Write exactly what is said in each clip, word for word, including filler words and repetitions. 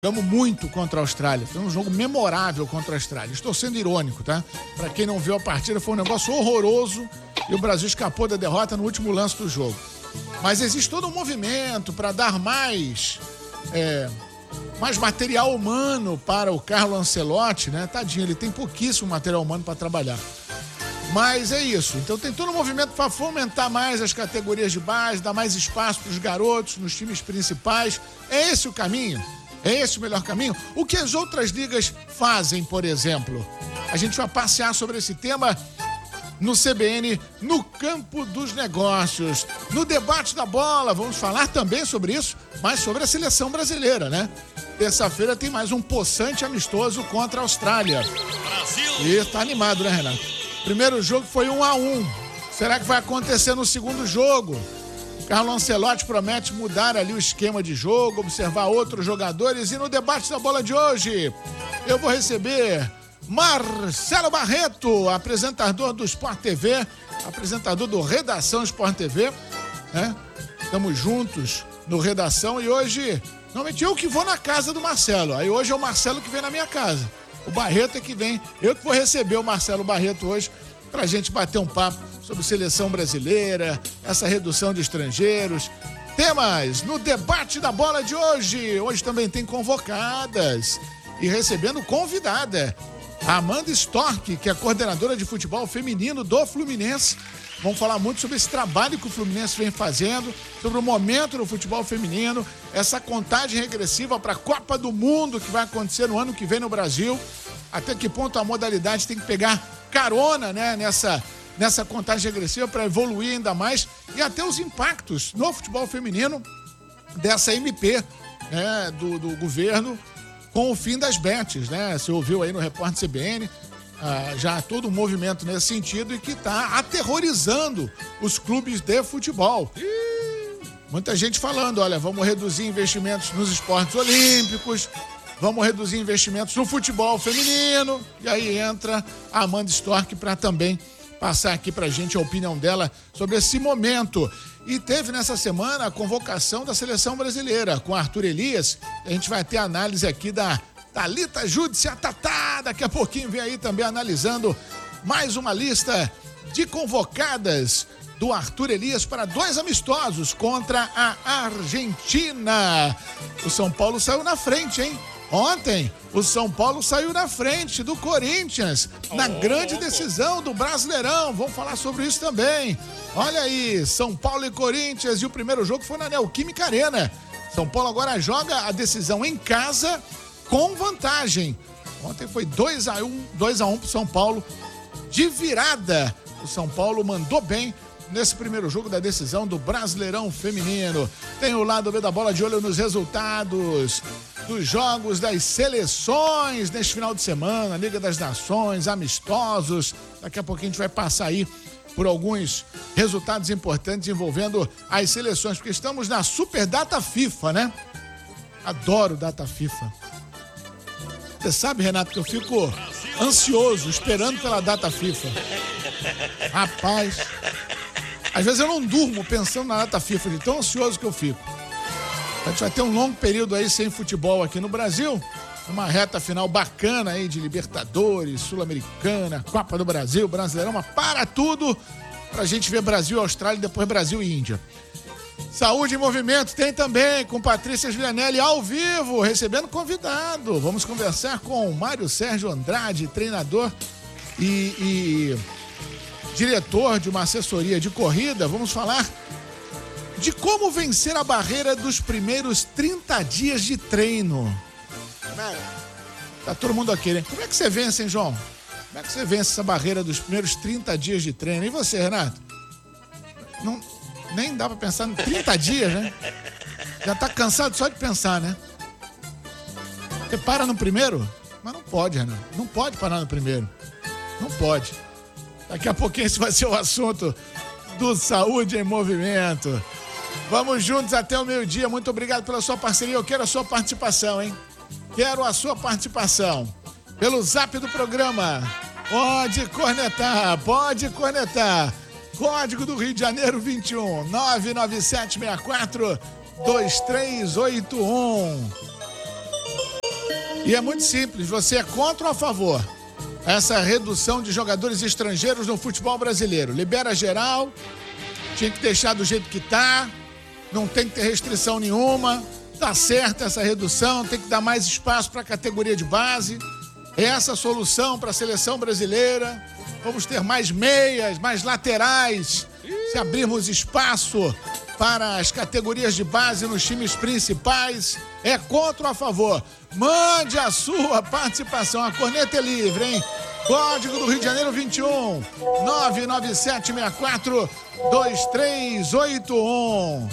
Jogamos muito contra a Austrália. Foi um jogo memorável contra a Austrália. Estou sendo irônico, tá? Pra quem não viu a partida, foi um negócio horroroso e o Brasil escapou da derrota no último lance do jogo. Mas existe todo um movimento para dar mais, é, mais material humano para o Carlo Ancelotti, né? Tadinho, ele tem pouquíssimo material humano para trabalhar. Mas é isso. Então tem todo um movimento para fomentar mais as categorias de base, dar mais espaço para os garotos nos times principais. É esse o caminho? É esse o melhor caminho? O que as outras ligas fazem, por exemplo? A gente vai passear sobre esse tema no C B N, no campo dos negócios. No debate da bola, vamos falar também sobre isso, mas sobre a seleção brasileira, né? Terça-feira tem mais um possante amistoso contra a Austrália. Brasil! E tá animado, né, Renato? Primeiro jogo foi um a um. Será que vai acontecer no segundo jogo? Carlo Ancelotti promete mudar ali o esquema de jogo, observar outros jogadores. E no debate da bola de hoje, eu vou receber Marcelo Barreto, apresentador do Sport T V, apresentador do Redação Sport T V, né? Estamos juntos no Redação e hoje, normalmente eu que vou na casa do Marcelo, aí hoje é o Marcelo que vem na minha casa. O Barreto é que vem, eu que vou receber o Marcelo Barreto hoje pra gente bater um papo sobre seleção brasileira, essa redução de estrangeiros. Temas no debate da bola de hoje. Hoje também tem convocadas e recebendo convidada a Amanda Storck, que é coordenadora de futebol feminino do Fluminense. Vamos falar muito sobre esse trabalho que o Fluminense vem fazendo, sobre o momento no futebol feminino, essa contagem regressiva para a Copa do Mundo que vai acontecer no ano que vem no Brasil. Até que ponto a modalidade tem que pegar carona, né, nessa, nessa contagem regressiva para evoluir ainda mais e até os impactos no futebol feminino dessa M P, né, do, do governo com o fim das bets, né? Você ouviu aí no Repórter C B N, ah, já todo um movimento nesse sentido e que está aterrorizando os clubes de futebol. Muita gente falando, olha, vamos reduzir investimentos nos esportes olímpicos, vamos reduzir investimentos no futebol feminino. E aí entra a Amanda Storck para também passar aqui pra gente a opinião dela sobre esse momento. E teve nessa semana a convocação da seleção brasileira com Arthur Elias. A gente vai ter análise aqui da Thalita Júdice, a Tatá. Daqui a pouquinho vem aí também analisando mais uma lista de convocadas do Arthur Elias para dois amistosos contra a Argentina. O São Paulo saiu na frente, hein? Ontem, o São Paulo saiu na frente do Corinthians na grande decisão do Brasileirão. Vamos falar sobre isso também. Olha aí, São Paulo e Corinthians, e o primeiro jogo foi na Neoquímica Arena. São Paulo agora joga a decisão em casa com vantagem. Ontem foi dois a um, dois a um pro São Paulo de virada. O São Paulo mandou bem nesse primeiro jogo da decisão do Brasileirão Feminino. Tem o lado B da bola de olho nos resultados dos jogos das seleções neste final de semana, Liga das Nações, amistosos. Daqui a pouquinho a gente vai passar aí por alguns resultados importantes envolvendo as seleções, porque estamos na Super Data FIFA, né? Adoro Data FIFA. Você sabe, Renato, que eu fico ansioso, esperando pela Data FIFA. Rapaz, às vezes eu não durmo pensando na Data FIFA, de tão ansioso que eu fico. A gente vai ter um longo período aí sem futebol aqui no Brasil, uma reta final bacana aí de Libertadores, Sul-Americana, Copa do Brasil, Brasileirão, mas para tudo pra gente ver Brasil e Austrália e depois Brasil e Índia. Saúde em Movimento tem também com Patrícia Julianelli ao vivo, recebendo convidado. Vamos conversar com o Mário Sérgio Andrade, treinador e, e diretor de uma assessoria de corrida. Vamos falar de como vencer a barreira dos primeiros trinta dias de treino. Tá todo mundo aqui, né? Como é que você vence, hein, João? Como é que você vence essa barreira dos primeiros trinta dias de treino? E você, Renato? Não, nem dá pra pensar em trinta dias, né? Já tá cansado só de pensar, né? Você para no primeiro? Mas não pode, Renato. Não pode parar no primeiro. Não pode. Daqui a pouquinho esse vai ser o assunto do Saúde em Movimento. Vamos juntos até o meio-dia. Muito obrigado pela sua parceria. Eu quero a sua participação, hein? Quero a sua participação. Pelo zap do programa. Pode cornetar, pode cornetar. Código do Rio de Janeiro vinte e um, nove nove sete seis quatro, dois três oito um. E é muito simples, você é contra ou a favor? Essa redução de jogadores estrangeiros no futebol brasileiro. Libera geral, tinha que deixar do jeito que tá, não tem que ter restrição nenhuma, tá certa essa redução, tem que dar mais espaço para a categoria de base. É essa a solução para a seleção brasileira. Vamos ter mais meias, mais laterais, se abrirmos espaço para as categorias de base nos times principais. É contra ou a favor? Mande a sua participação. A corneta é livre, hein? Código do Rio de Janeiro vinte e um, nove nove sete seis quatro, dois três oito um.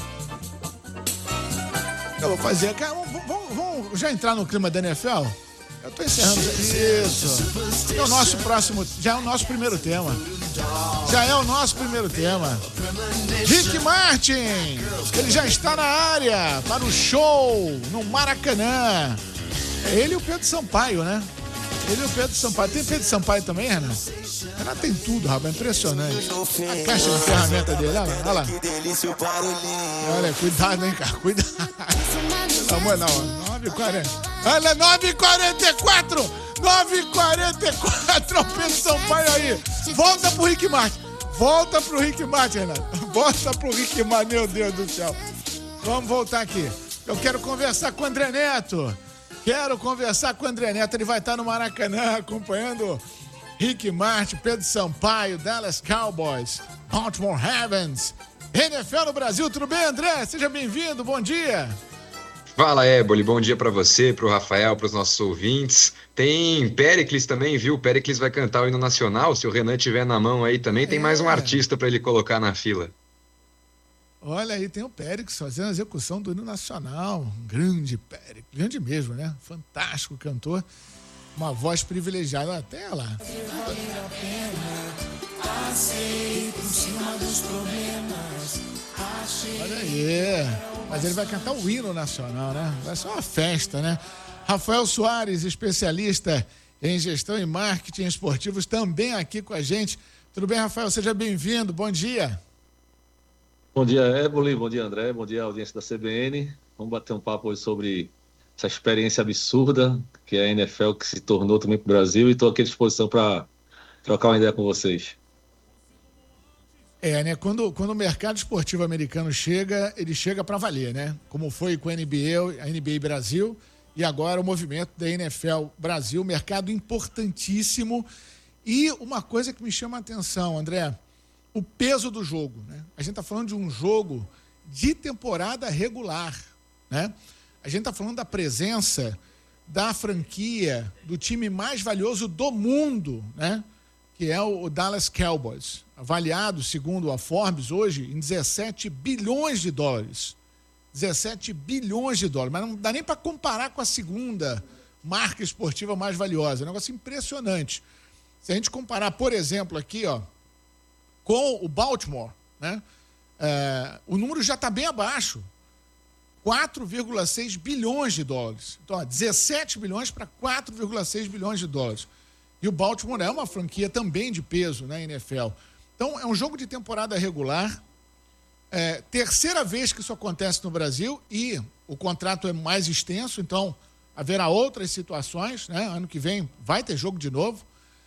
Eu vou fazer, cara, vamos, vamos, vamos já entrar no clima da N F L? Eu tô encerrando isso. É o nosso próximo, já é o nosso primeiro tema. Já é o nosso primeiro tema. Rick Martin, ele já está na área para o show no Maracanã. É ele e o Pedro Sampaio, né? Ele e o Pedro Sampaio. Tem Pedro Sampaio também, Renan? Renan tem tudo, rapaz, impressionante. A caixa de ferramenta dele, olha lá, olha lá. Olha, cuidado, hein, cara, cuidado. Não, não, nove e quarenta. Olha, nove e quarenta e quatro! nove e quarenta e quatro, o Pedro Sampaio aí. Volta pro Rick Martin. Volta pro Rick Martin, Renato. Volta pro Rick Martin, meu Deus do céu. Vamos voltar aqui. Eu quero conversar com o André Neto. Quero conversar com o André Neto. Ele vai estar no Maracanã acompanhando Rick Martin, Pedro Sampaio, Dallas Cowboys, Baltimore Ravens, N F L no Brasil. Tudo bem, André? Seja bem-vindo. Bom dia. Fala, Éboli, bom dia pra você, pro Rafael, pros nossos ouvintes. Tem Péricles também, viu? Péricles vai cantar o hino nacional, se o Renan tiver na mão aí também, tem é. mais um artista pra ele colocar na fila. Olha aí, tem o Péricles fazendo a execução do hino nacional, um grande Péricles, grande mesmo, né? Fantástico cantor, uma voz privilegiada, até lá. Passei por cima dos problemas. Olha aí, mas ele vai cantar o hino nacional, né? Vai ser uma festa, né? Rafael Soares, especialista em gestão e marketing esportivos, também aqui com a gente. Tudo bem, Rafael? Seja bem-vindo, bom dia. Bom dia, Éboli, bom dia, André, bom dia, audiência da C B N. Vamos bater um papo hoje sobre essa experiência absurda que é a N F L, que se tornou também para o Brasil, e estou aqui à disposição para trocar uma ideia com vocês. É, né? Quando, quando o mercado esportivo americano chega, ele chega para valer, né? Como foi com a N B A, a N B A Brasil, e agora o movimento da N F L Brasil, mercado importantíssimo. E uma coisa que me chama a atenção, André, o peso do jogo, né? A gente está falando de um jogo de temporada regular, né? A gente está falando da presença da franquia, do time mais valioso do mundo, né? Que é o Dallas Cowboys, avaliado, segundo a Forbes, hoje, em dezessete bilhões de dólares. dezessete bilhões de dólares, mas não dá nem para comparar com a segunda marca esportiva mais valiosa. É um negócio impressionante. Se a gente comparar, por exemplo, aqui, ó, com o Baltimore, né, é, o número já está bem abaixo. quatro vírgula seis bilhões de dólares. Então, ó, dezessete bilhões para quatro vírgula seis bilhões de dólares. E o Baltimore é uma franquia também de peso na N F L. Então, é um jogo de temporada regular. É, terceira vez que isso acontece no Brasil e o contrato é mais extenso, então haverá outras situações, né? Ano que vem vai ter jogo de novo.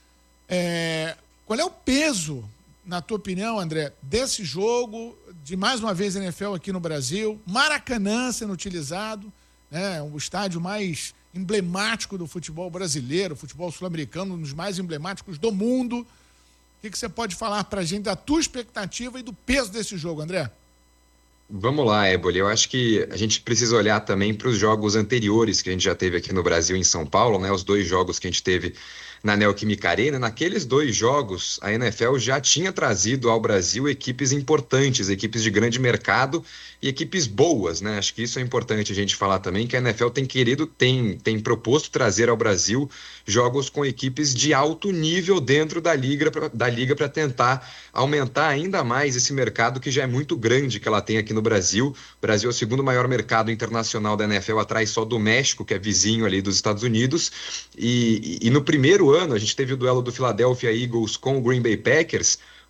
É, qual é o peso, na tua opinião, André, desse jogo, de mais uma vez a N F L aqui no Brasil, Maracanã sendo utilizado, né? O estádio mais emblemático do futebol brasileiro, futebol sul-americano, um dos mais emblemáticos do mundo. O que, que você pode falar pra gente da tua expectativa e do peso desse jogo, André? Vamos lá, Éboli. Eu acho que a gente precisa olhar também para os jogos anteriores que a gente já teve aqui no Brasil, em São Paulo, né? Os dois jogos que a gente teve na Neoquímica Arena. Naqueles dois jogos, a N F L já tinha trazido ao Brasil equipes importantes, equipes de grande mercado e equipes boas, né? Acho que isso é importante a gente falar também, que a N F L tem querido, tem, tem proposto trazer ao Brasil jogos com equipes de alto nível dentro da liga, da liga para tentar aumentar ainda mais esse mercado que já é muito grande que ela tem aqui no Brasil. O Brasil é o segundo maior mercado internacional da N F L, atrás só do México, que é vizinho ali dos Estados Unidos. E, e, e no primeiro ano, a gente teve o duelo do Philadelphia Eagles com o Green Bay Packers.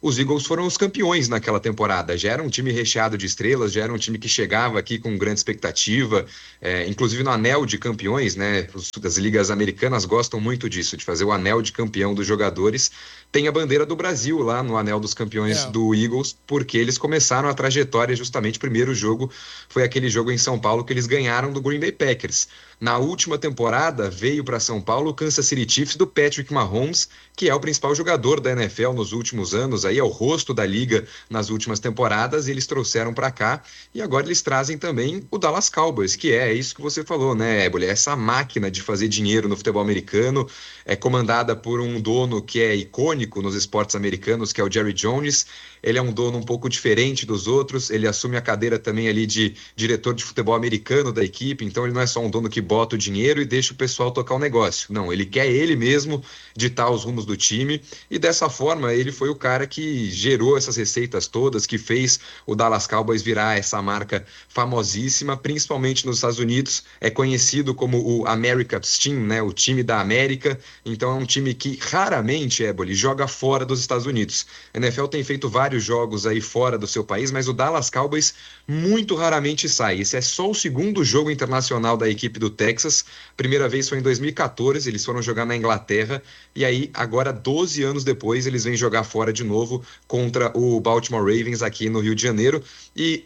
os Eagles foram os campeões naquela temporada. Já era um time recheado de estrelas, já era um time que chegava aqui com grande expectativa, é, inclusive no anel de campeões, né? As ligas americanas gostam muito disso, de fazer o anel de campeão dos jogadores. Tem a bandeira do Brasil lá no anel dos campeões é. do Eagles, porque eles começaram a trajetória justamente, o primeiro jogo foi aquele jogo em São Paulo que eles ganharam do Green Bay Packers. Na última temporada, veio para São Paulo o Kansas City Chiefs do Patrick Mahomes, que é o principal jogador da N F L nos últimos anos, aí é o rosto da liga nas últimas temporadas, e eles trouxeram para cá, e agora eles trazem também o Dallas Cowboys, que é, é isso que você falou, né, Ébole? Essa máquina de fazer dinheiro no futebol americano, é comandada por um dono que é icônico nos esportes americanos, que é o Jerry Jones. Ele é um dono um pouco diferente dos outros, ele assume a cadeira também ali de diretor de futebol americano da equipe, então ele não é só um dono que bota o dinheiro e deixa o pessoal tocar o negócio. Não, ele quer ele mesmo ditar os rumos do time, e dessa forma ele foi o cara que gerou essas receitas todas, que fez o Dallas Cowboys virar essa marca famosíssima, principalmente nos Estados Unidos. É conhecido como o America's Team, né, o time da América, então é um time que raramente, Ébole, joga fora dos Estados Unidos. A N F L tem feito vários jogos aí fora do seu país, mas o Dallas Cowboys muito raramente sai. Esse é só o segundo jogo internacional da equipe do Texas. Primeira vez foi em dois mil e catorze, eles foram jogar na Inglaterra, e aí agora doze anos depois eles vêm jogar fora de novo contra o Baltimore Ravens aqui no Rio de Janeiro. E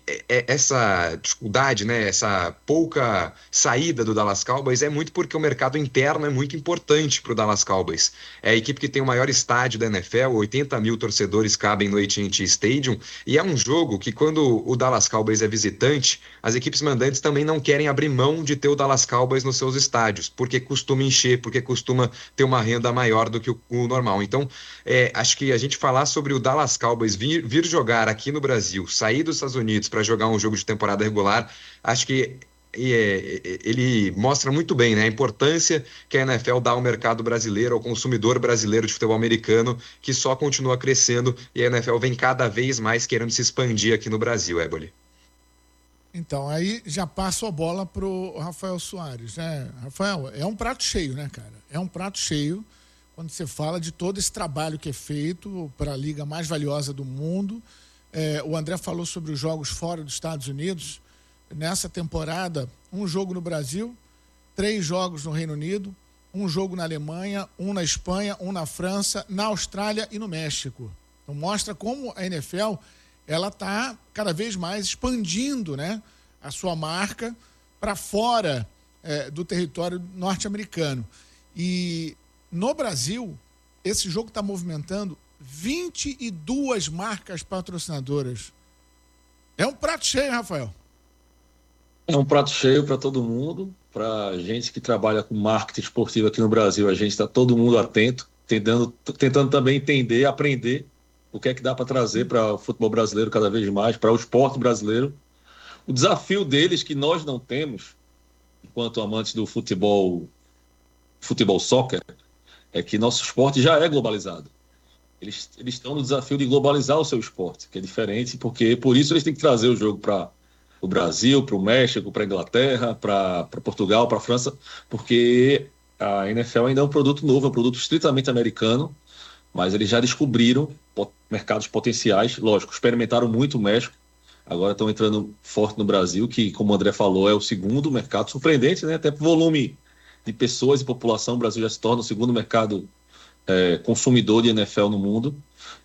essa dificuldade, né, essa pouca saída do Dallas Cowboys é muito porque o mercado interno é muito importante para o Dallas Cowboys. É a equipe que tem o maior estádio da N F L, oitenta mil torcedores cabem no A T and T Stadium, e é um jogo que, quando o Dallas Cowboys é visitante, as equipes mandantes também não querem abrir mão de ter o Dallas Cowboys nos seus estádios, porque costuma encher, porque costuma ter uma renda maior do que o, o normal. Então, é, acho que a gente falar sobre o Dallas Cowboys vir, vir jogar aqui no Brasil, sair dos Estados Unidos para jogar um jogo de temporada regular, acho que E é, ele mostra muito bem, né, a importância que a N F L dá ao mercado brasileiro, ao consumidor brasileiro de futebol americano, que só continua crescendo, e a N F L vem cada vez mais querendo se expandir aqui no Brasil, Ébole. Então, aí já passo a bola pro Rafael Soares, né? Rafael, é um prato cheio, né, cara? É um prato cheio quando você fala de todo esse trabalho que é feito para a liga mais valiosa do mundo. É, o André falou sobre os jogos fora dos Estados Unidos. Nessa temporada, um jogo no Brasil, três jogos no Reino Unido, um jogo na Alemanha, um na Espanha, um na França, na Austrália e no México. Então mostra como a N F L ela está cada vez mais expandindo, né, a sua marca para fora é, do território norte-americano. E no Brasil, esse jogo está movimentando vinte e duas marcas patrocinadoras. É um prato cheio, Rafael. É um prato cheio para todo mundo, para gente que trabalha com marketing esportivo aqui no Brasil. A gente está todo mundo atento, tentando, tentando também entender, aprender o que é que dá para trazer para o futebol brasileiro cada vez mais, para o esporte brasileiro. O desafio deles, que nós não temos, enquanto amantes do futebol, futebol soccer, é que nosso esporte já é globalizado. Eles, eles estão no desafio de globalizar o seu esporte, que é diferente, porque por isso eles têm que trazer o jogo para o Brasil, para o México, para a Inglaterra, para Portugal, para a França, porque a N F L ainda é um produto novo, é um produto estritamente americano, mas eles já descobriram mercados potenciais, lógico, experimentaram muito o México, agora estão entrando forte no Brasil, que, como o André falou, é o segundo mercado, surpreendente, né? Até por volume de pessoas e população, o Brasil já se torna o segundo mercado é, consumidor de N F L no mundo.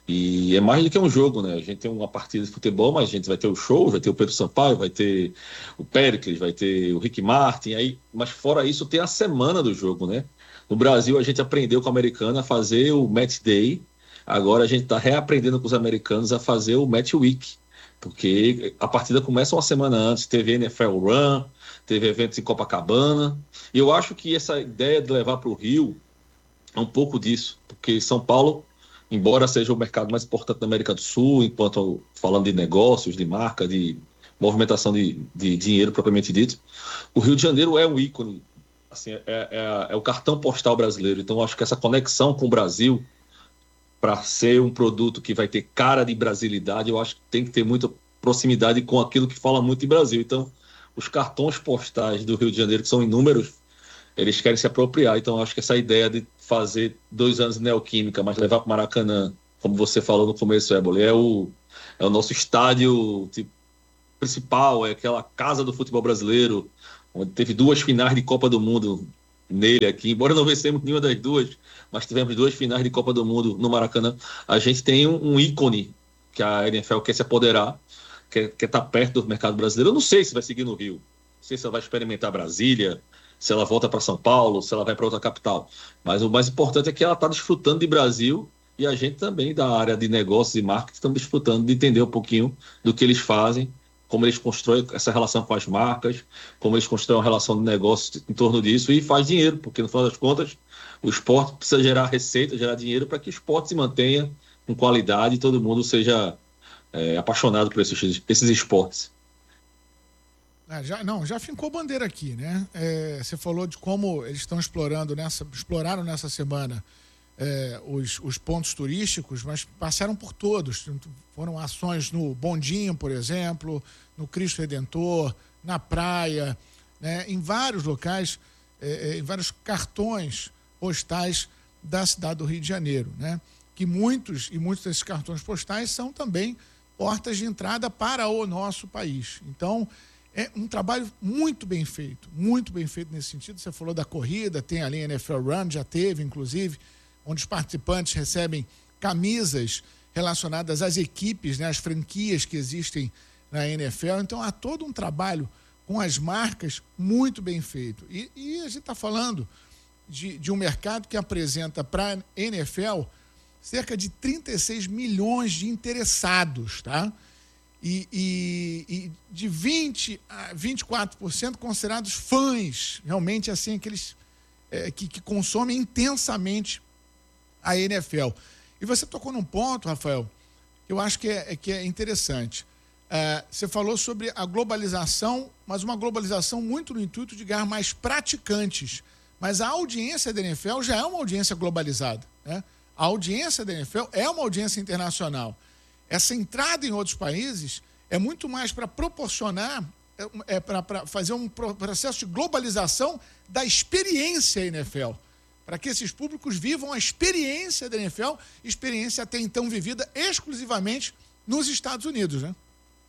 E é mais do que um jogo, né? A gente tem uma partida de futebol, mas a gente vai ter o show, vai ter o Pedro Sampaio, vai ter o Péricles, vai ter o Rick Martin, aí, mas fora isso tem a semana do jogo, né? No Brasil a gente aprendeu com o americano a fazer o Match Day, agora a gente está reaprendendo com os americanos a fazer o Match Week, porque a partida começa uma semana antes, teve N F L Run, teve eventos em Copacabana, e eu acho que essa ideia de levar para o Rio é um pouco disso, porque São Paulo, embora seja o mercado mais importante da América do Sul, enquanto falando de negócios, de marca, de movimentação de, de dinheiro propriamente dito, o Rio de Janeiro é um ícone, assim, é, é, é o cartão postal brasileiro. Então, acho que essa conexão com o Brasil, para ser um produto que vai ter cara de brasilidade, eu acho que tem que ter muita proximidade com aquilo que fala muito de Brasil. Então, os cartões postais do Rio de Janeiro, que são inúmeros, eles querem se apropriar. Então, acho que essa ideia de fazer dois anos de Neoquímica, mas levar para o Maracanã como você falou no começo, Éboli, é o, é o nosso estádio tipo, principal, é aquela casa do futebol brasileiro, onde teve duas finais de Copa do Mundo nele aqui, embora não vencemos nenhuma das duas, mas tivemos duas finais de Copa do Mundo no Maracanã. A gente tem um, um ícone que a N F L quer se apoderar, quer, quer estar perto do mercado brasileiro. Eu não sei se vai seguir no Rio, não sei se ela vai experimentar Brasília, se ela volta para São Paulo, se ela vai para outra capital, mas o mais importante é que ela está desfrutando de Brasil e a gente também da área de negócios e marketing estamos desfrutando de entender um pouquinho do que eles fazem, como eles constroem essa relação com as marcas, como eles constroem uma relação de negócio em torno disso e faz dinheiro, porque no final das contas o esporte precisa gerar receita, gerar dinheiro para que o esporte se mantenha com qualidade e todo mundo seja é, apaixonado por esses, esses esportes. Ah, já, não, já fincou bandeira aqui, né? É, você falou de como eles estão explorando nessa, exploraram nessa semana é, os, os pontos turísticos, mas passaram por todos. Foram ações no Bondinho, por exemplo, no Cristo Redentor, na praia, né? Em vários locais, é, em vários cartões postais da cidade do Rio de Janeiro, né? Que muitos e muitos desses cartões postais são também portas de entrada para o nosso país. Então, é um trabalho muito bem feito, muito bem feito nesse sentido. Você falou da corrida, tem ali a N F L Run, já teve, inclusive, onde os participantes recebem camisas relacionadas às equipes, né, às franquias que existem na N F L. Então, há todo um trabalho com as marcas muito bem feito. E, e a gente está falando de, de um mercado que apresenta para a N F L cerca de trinta e seis milhões de interessados, tá? E, e, e de vinte a vinte e quatro por cento considerados fãs, realmente assim, aqueles é, que, que consomem intensamente a N F L. E você tocou num ponto, Rafael, que eu acho que é, que é interessante. É, você falou sobre a globalização, mas uma globalização muito no intuito de ganhar mais praticantes. Mas a audiência da N F L já é uma audiência globalizada, né? A audiência da N F L é uma audiência internacional. Essa entrada em outros países é muito mais para proporcionar, é para fazer um processo de globalização da experiência N F L, para que esses públicos vivam a experiência da N F L, experiência até então vivida exclusivamente nos Estados Unidos, né?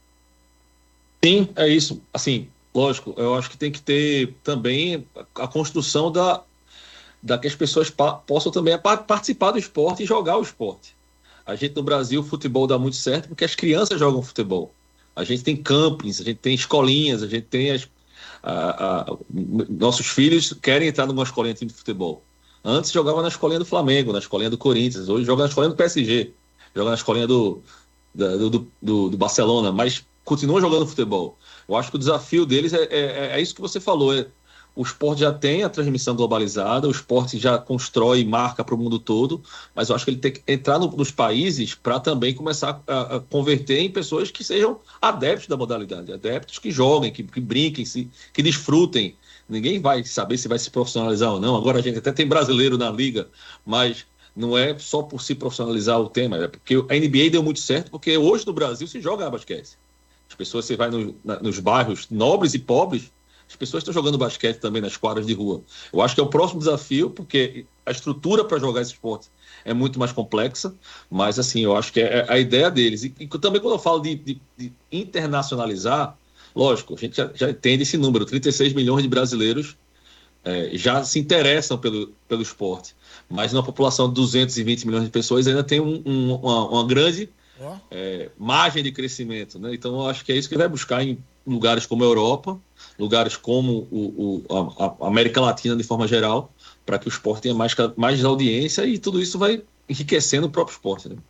Sim, é isso. Assim, lógico, eu acho que tem que ter também a construção da, da que as pessoas pa, possam também participar do esporte e jogar o esporte. A gente no Brasil, o futebol dá muito certo porque as crianças jogam futebol. A gente tem campings, a gente tem escolinhas, a gente tem as, a, a, nossos filhos querem entrar numa escolinha de futebol. Antes jogava na escolinha do Flamengo, na escolinha do Corinthians, hoje joga na escolinha do P S G, joga na escolinha do, do, do, do, do Barcelona, mas continua jogando futebol. Eu acho que o desafio deles é, é, é isso que você falou, é, o esporte já tem a transmissão globalizada, o esporte já constrói marca para o mundo todo, mas eu acho que ele tem que entrar no, nos países para também começar a, a converter em pessoas que sejam adeptos da modalidade, adeptos que joguem, que, que brinquem, se, que desfrutem. Ninguém vai saber se vai se profissionalizar ou não. Agora a gente até tem brasileiro na liga, mas não é só por se profissionalizar o tema, é porque a N B A deu muito certo, porque hoje no Brasil se joga basquete. As pessoas, você vai no, na, nos bairros nobres e pobres, as pessoas estão jogando basquete também nas quadras de rua. Eu acho que é o próximo desafio, porque a estrutura para jogar esse esporte é muito mais complexa, mas assim, eu acho que é a ideia deles. E, e também quando eu falo de, de, de internacionalizar, lógico, a gente já, já entende esse número, trinta e seis milhões de brasileiros é, já se interessam pelo, pelo esporte, mas numa população de duzentos e vinte milhões de pessoas ainda tem um, um, uma, uma grande é, margem de crescimento, né? Então eu acho que é isso que ele vai buscar em lugares como a Europa, lugares como o, o, a, a América Latina de forma geral, para que o esporte tenha mais, mais audiência e tudo isso vai enriquecendo o próprio esporte, né?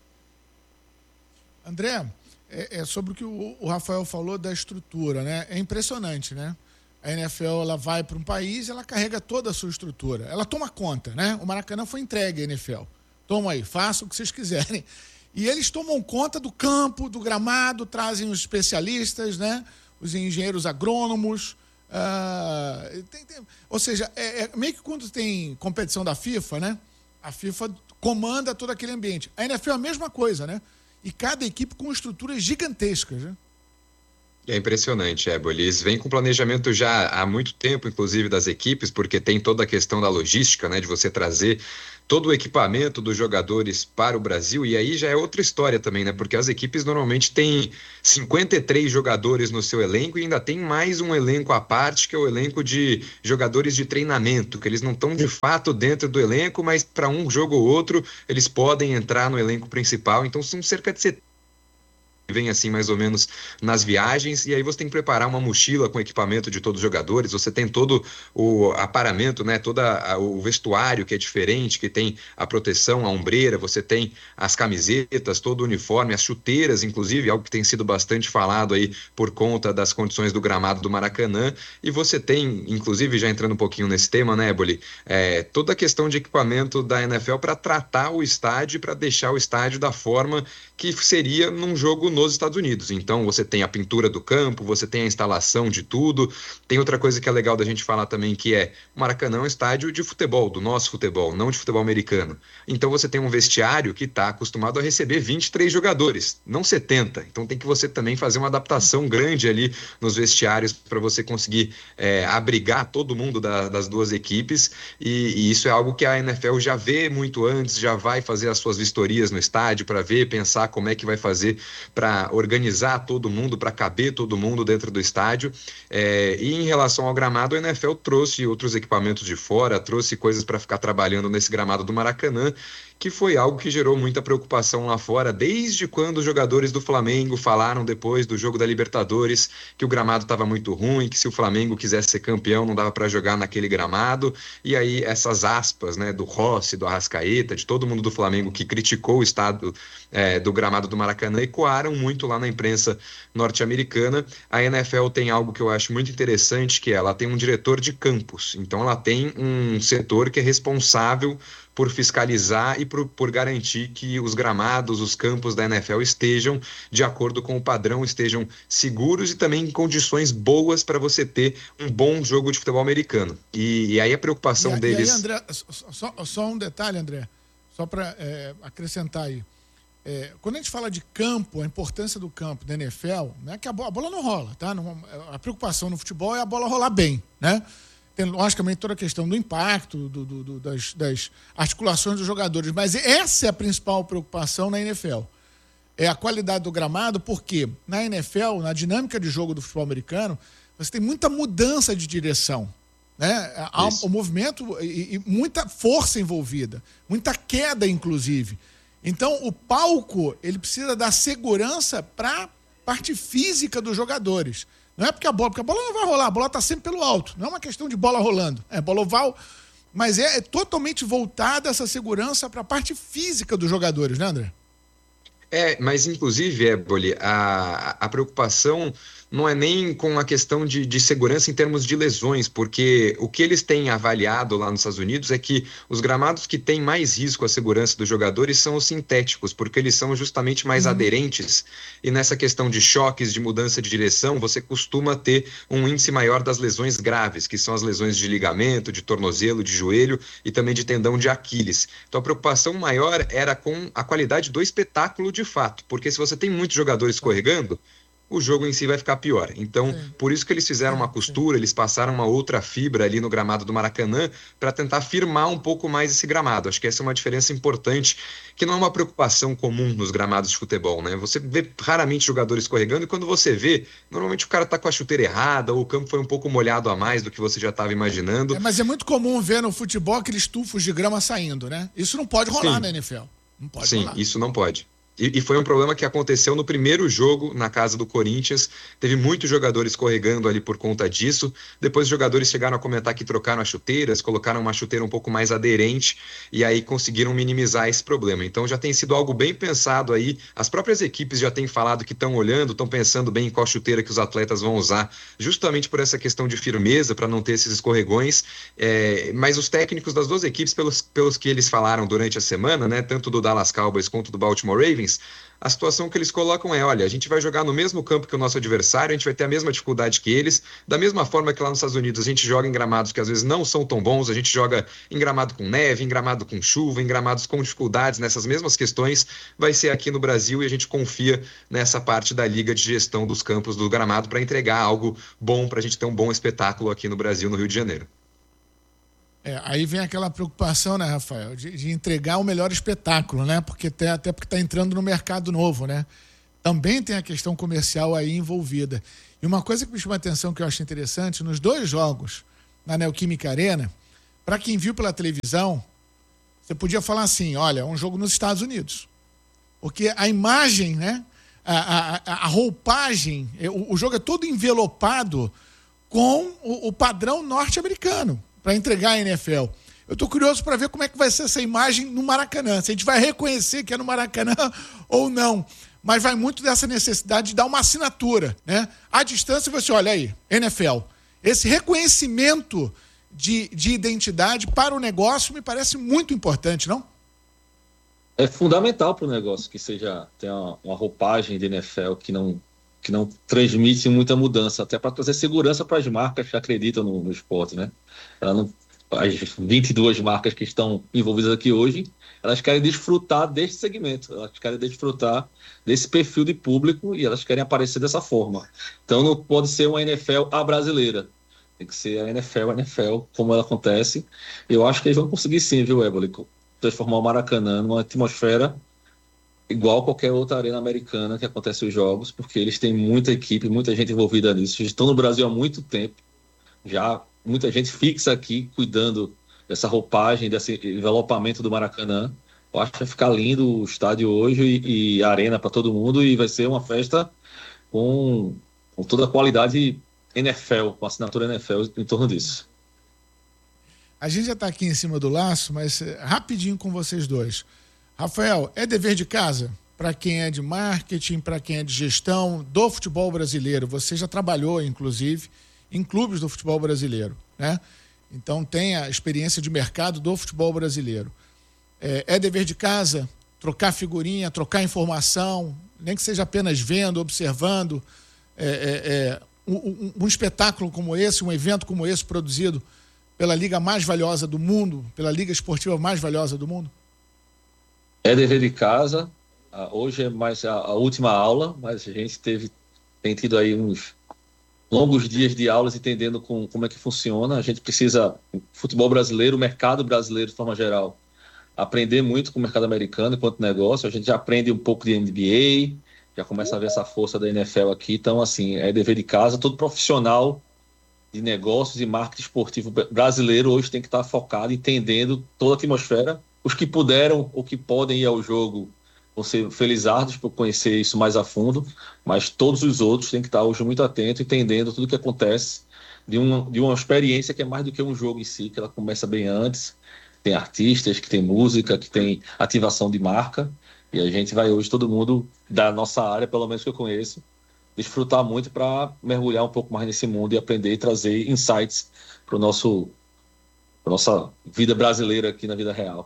André, é, é sobre o que o, o Rafael falou da estrutura, né? É impressionante, né? A N F L ela vai para um país e ela carrega toda a sua estrutura. Ela toma conta, né? O Maracanã foi entregue à N F L. Toma aí, façam o que vocês quiserem. E eles tomam conta do campo, do gramado, trazem os especialistas, né? Os engenheiros agrônomos. Uh, tem, tem, ou seja, é, é meio que quando tem competição da FIFA, né? A FIFA comanda todo aquele ambiente. A N F L é a mesma coisa, né? E cada equipe com estruturas gigantescas, né? É impressionante, Éboli. Eles vêm com planejamento já há muito tempo, inclusive das equipes, porque tem toda a questão da logística, né, de você trazer todo o equipamento dos jogadores para o Brasil, e aí já é outra história também, né, porque as equipes normalmente têm cinquenta e três jogadores no seu elenco e ainda tem mais um elenco à parte, que é o elenco de jogadores de treinamento, que eles não estão de fato dentro do elenco, mas para um jogo ou outro eles podem entrar no elenco principal, então são cerca de setenta vem assim mais ou menos nas viagens, e aí você tem que preparar uma mochila com equipamento de todos os jogadores, você tem todo o aparamento, né, todo o vestuário que é diferente, que tem a proteção, a ombreira, você tem as camisetas, todo o uniforme, as chuteiras, inclusive, algo que tem sido bastante falado aí por conta das condições do gramado do Maracanã, e você tem, inclusive, já entrando um pouquinho nesse tema, né, Éboli, é, toda a questão de equipamento da N F L para tratar o estádio, para deixar o estádio da forma que seria num jogo nos Estados Unidos. Então você tem a pintura do campo, você tem a instalação de tudo. Tem outra coisa que é legal da gente falar também, que é o Maracanã é um estádio de futebol, do nosso futebol, não de futebol americano. Então você tem um vestiário que está acostumado a receber vinte e três jogadores, não setenta. Então tem que você também fazer uma adaptação grande ali nos vestiários para você conseguir é, abrigar todo mundo da, das duas equipes, e, e isso é algo que a N F L já vê muito antes, já vai fazer as suas vistorias no estádio para ver, pensar como é que vai fazer para organizar todo mundo, para caber todo mundo dentro do estádio. É, e em relação ao gramado, a N F L trouxe outros equipamentos de fora, trouxe coisas para ficar trabalhando nesse gramado do Maracanã, que foi algo que gerou muita preocupação lá fora, desde quando os jogadores do Flamengo falaram depois do jogo da Libertadores que o gramado estava muito ruim, que se o Flamengo quisesse ser campeão não dava para jogar naquele gramado, e aí essas aspas, né, do Rossi, do Arrascaeta, de todo mundo do Flamengo que criticou o estado é, do gramado do Maracanã, ecoaram muito lá na imprensa norte-americana. A N F L tem algo que eu acho muito interessante, que é, ela tem um diretor de campos, então ela tem um setor que é responsável por fiscalizar e por, por garantir que os gramados, os campos da N F L estejam de acordo com o padrão, estejam seguros e também em condições boas para você ter um bom jogo de futebol americano. E, e aí a preocupação e, deles... E aí, André, só, só um detalhe, André, só para é, acrescentar aí. É, quando a gente fala de campo, a importância do campo da N F L, né, que a bola, a bola não rola, tá? Não, a preocupação no futebol é a bola rolar bem, né? Tem, logicamente, toda a questão do impacto, do, do, do, das, das articulações dos jogadores, mas essa é a principal preocupação na N F L. É a qualidade do gramado, porque na N F L, na dinâmica de jogo do futebol americano, você tem muita mudança de direção, né? Há o movimento e, e muita força envolvida, muita queda, inclusive. Então, o palco, ele precisa dar segurança para a parte física dos jogadores. Não é porque a bola, porque a bola não vai rolar, a bola está sempre pelo alto. Não é uma questão de bola rolando, é bola oval, mas é, é totalmente voltada essa segurança para a parte física dos jogadores, né, André? É, mas inclusive, Éboli, a, a preocupação não é nem com a questão de, de segurança em termos de lesões, porque o que eles têm avaliado lá nos Estados Unidos é que os gramados que têm mais risco à segurança dos jogadores são os sintéticos, porque eles são justamente mais uhum. aderentes, e nessa questão de choques, de mudança de direção, você costuma ter um índice maior das lesões graves, que são as lesões de ligamento, de tornozelo, de joelho e também de tendão de Aquiles. Então a preocupação maior era com a qualidade do espetáculo de fato, porque se você tem muitos jogadores escorregando, o jogo em si vai ficar pior. Então, sim, por isso que eles fizeram uma costura, eles passaram uma outra fibra ali no gramado do Maracanã para tentar firmar um pouco mais esse gramado. Acho que essa é uma diferença importante, que não é uma preocupação comum nos gramados de futebol, né? Você vê raramente jogadores escorregando e quando você vê, normalmente o cara tá com a chuteira errada ou o campo foi um pouco molhado a mais do que você já estava imaginando. É, mas é muito comum ver no futebol aqueles tufos de grama saindo, né? Isso não pode rolar, sim, na N F L. Não pode Sim, rolar. Isso não pode. E, e foi um problema que aconteceu no primeiro jogo na casa do Corinthians. Teve muitos jogadores escorregando ali por conta disso. Depois os jogadores chegaram a comentar que trocaram as chuteiras, colocaram uma chuteira um pouco mais aderente e aí conseguiram minimizar esse problema. Então já tem sido algo bem pensado aí. As próprias equipes já têm falado que estão olhando, estão pensando bem em qual chuteira que os atletas vão usar, justamente por essa questão de firmeza, para não ter esses escorregões. É, mas os técnicos das duas equipes, pelos, pelos que eles falaram durante a semana, né, tanto do Dallas Cowboys quanto do Baltimore Ravens, Ravens, a situação que eles colocam é, olha, a gente vai jogar no mesmo campo que o nosso adversário, a gente vai ter a mesma dificuldade que eles, da mesma forma que lá nos Estados Unidos a gente joga em gramados que às vezes não são tão bons, a gente joga em gramado com neve, em gramado com chuva, em gramados com dificuldades, nessas mesmas questões, vai ser aqui no Brasil, e a gente confia nessa parte da liga de gestão dos campos do gramado para entregar algo bom, para a gente ter um bom espetáculo aqui no Brasil, no Rio de Janeiro. É, aí vem aquela preocupação, né, Rafael, de, de entregar o melhor espetáculo, né? Porque até, até porque está entrando no mercado novo, né? Também tem a questão comercial aí envolvida. E uma coisa que me chama a atenção, que eu acho interessante, nos dois jogos na Neoquímica Arena, para quem viu pela televisão, você podia falar assim, olha, um jogo nos Estados Unidos. Porque a imagem, né? A, a, a roupagem, o, o jogo é todo envelopado com o, o padrão norte-americano para entregar a N F L. Eu estou curioso para ver como é que vai ser essa imagem no Maracanã. Se a gente vai reconhecer que é no Maracanã ou não. Mas vai muito dessa necessidade de dar uma assinatura, né? À distância você olha aí, N F L. Esse reconhecimento de, de identidade para o negócio me parece muito importante, não? É fundamental para o negócio que seja tenha uma, uma roupagem de N F L que não, que não transmite muita mudança, até para trazer segurança para as marcas que acreditam no, no esporte, né? Ela não, as vinte e duas marcas que estão envolvidas aqui hoje, elas querem desfrutar desse segmento, elas querem desfrutar desse perfil de público e elas querem aparecer dessa forma. Então não pode ser uma N F L a brasileira, tem que ser a N F L, a N F L, como ela acontece. Eu acho que eles vão conseguir sim, viu, Éboli, transformar o Maracanã numa atmosfera igual qualquer outra arena americana que acontece os jogos, porque eles têm muita equipe, muita gente envolvida nisso, eles estão no Brasil há muito tempo, já muita gente fixa aqui cuidando dessa roupagem, desse envelopamento do Maracanã. Eu acho que vai ficar lindo o estádio hoje e, e a arena para todo mundo, e vai ser uma festa com, com toda a qualidade N F L, com assinatura N F L em torno disso. A gente já está aqui em cima do laço, mas rapidinho com vocês dois. Rafael, é dever de casa para quem é de marketing, para quem é de gestão do futebol brasileiro? Você já trabalhou, inclusive, em clubes do futebol brasileiro, né? Então tem a experiência de mercado do futebol brasileiro. É, é dever de casa trocar figurinha, trocar informação, nem que seja apenas vendo, observando. É, é, é, um, um espetáculo como esse, um evento como esse produzido pela liga mais valiosa do mundo, pela liga esportiva mais valiosa do mundo? É dever de casa. Hoje é mais a, a última aula, mas a gente teve, tem tido aí uns longos dias de aulas entendendo com, como é que funciona. A gente precisa, futebol brasileiro, o mercado brasileiro de forma geral, aprender muito com o mercado americano enquanto negócio. A gente já aprende um pouco de N B A, já começa a ver essa força da N F L aqui. Então, assim, é dever de casa. Todo profissional de negócios e marketing esportivo brasileiro hoje tem que estar focado, entendendo toda a atmosfera. Os que puderam ou que podem ir ao jogo vão ser felizardos por conhecer isso mais a fundo, mas todos os outros têm que estar hoje muito atentos, entendendo tudo o que acontece de uma, de uma experiência que é mais do que um jogo em si, que ela começa bem antes. Tem artistas, que tem música, que tem ativação de marca, e a gente vai hoje, todo mundo da nossa área, pelo menos que eu conheço, desfrutar muito para mergulhar um pouco mais nesse mundo e aprender e trazer insights para nosso para nossa vida brasileira aqui na vida real.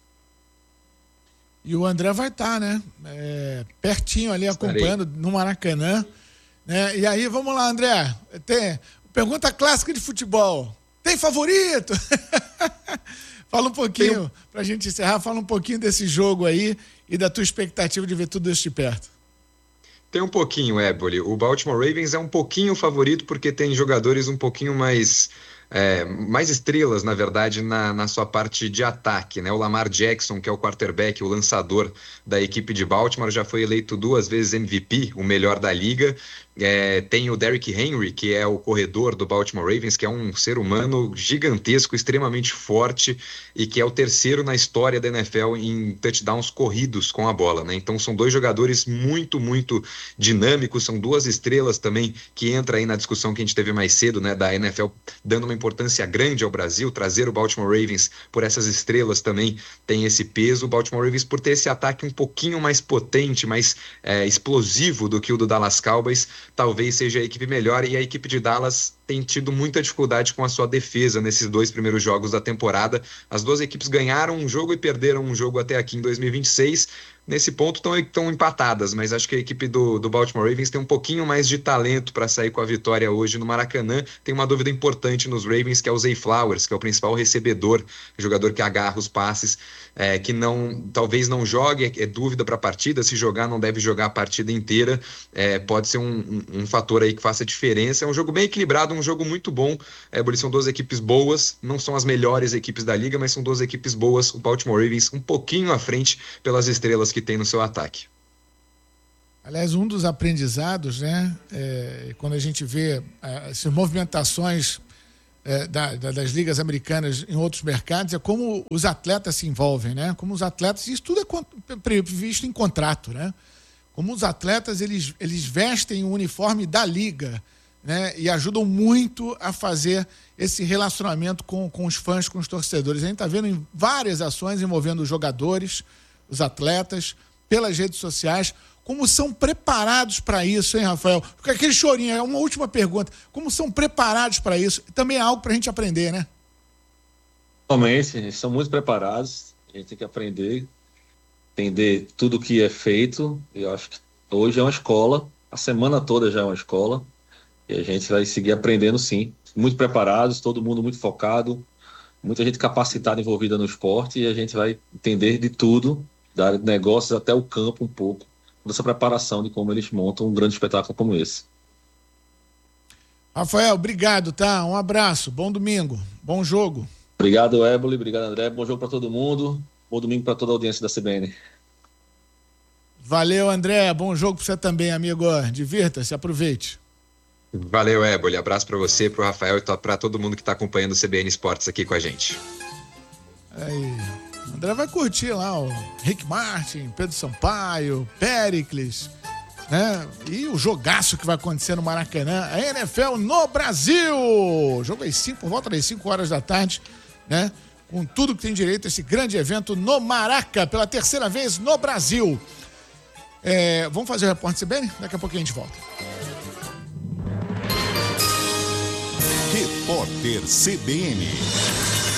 E o André vai estar, tá, né? É, pertinho ali, acompanhando no Maracanã. Né? E aí, vamos lá, André. Tem pergunta clássica de futebol. Tem favorito? Fala um pouquinho, um... pra gente encerrar, fala um pouquinho desse jogo aí e da tua expectativa de ver tudo isso de perto. Tem um pouquinho, Éboli. O Baltimore Ravens é um pouquinho favorito porque tem jogadores um pouquinho mais... É, mais estrelas, na verdade, na, na sua parte de ataque, né? O Lamar Jackson, que é o quarterback, o lançador da equipe de Baltimore, já foi eleito duas vezes M V P, o melhor da liga. É, tem o Derrick Henry, que é o corredor do Baltimore Ravens, que é um ser humano gigantesco, extremamente forte e que é o terceiro na história da N F L em touchdowns corridos com a bola, né? Então são dois jogadores muito, muito dinâmicos, são duas estrelas também que entra aí na discussão que a gente teve mais cedo, né, da N F L dando uma importância grande ao Brasil, trazer o Baltimore Ravens por essas estrelas também tem esse peso. O Baltimore Ravens por ter esse ataque um pouquinho mais potente, mais é, explosivo do que o do Dallas Cowboys, talvez seja a equipe melhor, e a equipe de Dallas tem tido muita dificuldade com a sua defesa nesses dois primeiros jogos da temporada. As duas equipes ganharam um jogo e perderam um jogo até aqui em dois mil e vinte e seis. Nesse ponto estão empatadas, mas acho que a equipe do, do Baltimore Ravens tem um pouquinho mais de talento para sair com a vitória hoje no Maracanã. Tem uma dúvida importante nos Ravens, que é o Zay Flowers, que é o principal recebedor, jogador que agarra os passes, é, que não, talvez não jogue, é, é dúvida para a partida, se jogar não deve jogar a partida inteira, é, pode ser um, um, um fator aí que faça diferença. É um jogo bem equilibrado, um jogo muito bom, é, são duas equipes boas, não são as melhores equipes da liga, mas são duas equipes boas, o Baltimore Ravens um pouquinho à frente pelas estrelas que tem no seu ataque. Aliás, um dos aprendizados, né, é, quando a gente vê é, essas movimentações é, da, da, das ligas americanas em outros mercados, é como os atletas se envolvem, né? Como os atletas, isso tudo é previsto em contrato, né? Como os atletas, eles, eles vestem o uniforme da liga, né, e ajudam muito a fazer esse relacionamento com, com os fãs, com os torcedores. A gente está vendo em várias ações envolvendo os jogadores, os atletas, pelas redes sociais, como são preparados para isso, hein, Rafael? Porque aquele chorinho, é uma última pergunta, como são preparados para isso? Também é algo para a gente aprender, né? Realmente, eles são muito preparados, a gente tem que aprender, entender tudo o que é feito. Eu acho que hoje é uma escola, a semana toda já é uma escola, e a gente vai seguir aprendendo, sim. Muito preparados, todo mundo muito focado, muita gente capacitada envolvida no esporte, e a gente vai entender de tudo, da área de negócios até o campo um pouco, dessa preparação de como eles montam um grande espetáculo como esse. Rafael, obrigado, tá? Um abraço, bom domingo, bom jogo. Obrigado, Éboli, obrigado, André, bom jogo para todo mundo, bom domingo para toda a audiência da C B N. Valeu, André, bom jogo para você também, amigo, divirta-se, aproveite. Valeu, Éboli, abraço para você, para o Rafael e para todo mundo que está acompanhando o C B N Esportes aqui com a gente. Aí, André vai curtir lá o Rick Martin, Pedro Sampaio, Péricles, né? E o jogaço que vai acontecer no Maracanã, a N F L no Brasil. O jogo é cinco, por volta das cinco horas da tarde, né? Com tudo que tem direito a esse grande evento no Maraca, pela terceira vez no Brasil. É, vamos fazer o repórter C B N? Daqui a pouquinho a gente volta. Repórter C B N.